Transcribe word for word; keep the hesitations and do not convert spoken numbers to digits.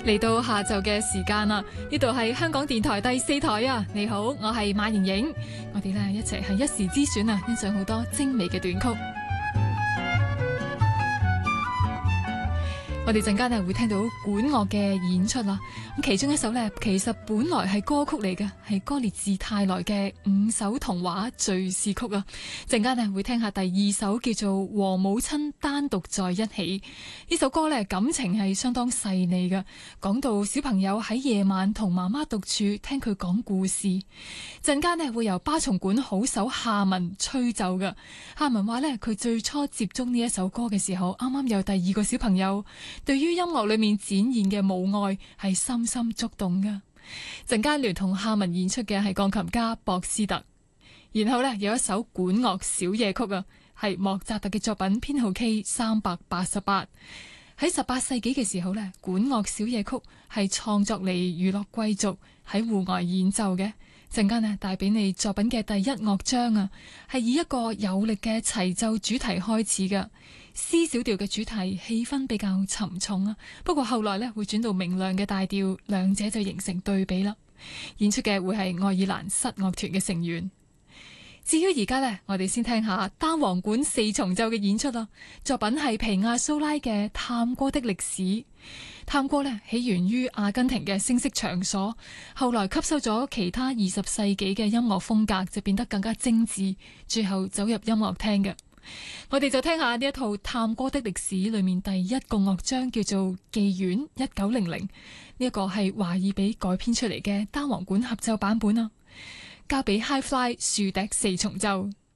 嚟到下晝嘅時間啦，呢度係香港電台第四台啊！你好，我係馬盈盈，我哋咧一齊係一時之選啊，欣賞好多精美嘅短曲。我哋陣間咧會聽到管樂嘅演出啦，咁其中一首呢，其實本來係歌曲嚟嘅，係歌列治泰來嘅五首童話敘事曲啊。陣間呢會聽下第二首叫做《和母親單獨在一起》，呢首歌呢，感情係相當細膩嘅，講到小朋友喺夜晚同媽媽獨處聽佢講故事。陣間呢會由巴松管好手夏文吹奏嘅。夏文話呢，佢最初接觸呢一首歌嘅時候，啱啱有第二個小朋友。對於音樂裏面展現嘅母愛係深深觸動㗎。陣間聯同夏文演出嘅係鋼琴家博斯特，然後呢，有一首管樂小夜曲啊，係莫扎特嘅作品編號 K 三百八十八。喺十八世紀嘅時候呢，管樂小夜曲係創作嚟娛樂貴族喺戶外演奏嘅。陣間呢，帶俾你作品嘅第一樂章啊，係以一個有力嘅齊奏主題開始嘅。C 小調嘅主題氣氛比較沉重啊，不過後來呢會轉到明亮嘅大調，兩者就形成對比啦。演出嘅會係愛爾蘭室樂團嘅成員。至於而家呢，我哋先聽下單簧管四重奏嘅演出啦。作品係皮亞蘇拉嘅《探戈的歷史》。探戈呢起源於阿根廷嘅聲色場所，後來吸收咗其他二十世紀嘅音樂風格，就變得更加精緻，最後走入音樂廳嘅。我哋就聽下呢一套《探戈的歷史》裏面第一個樂章叫做《妓院》，一九零零，呢一個係華爾比改編出嚟嘅單簧管合奏版本啊，交俾 Hi-Fly 豎笛四重奏。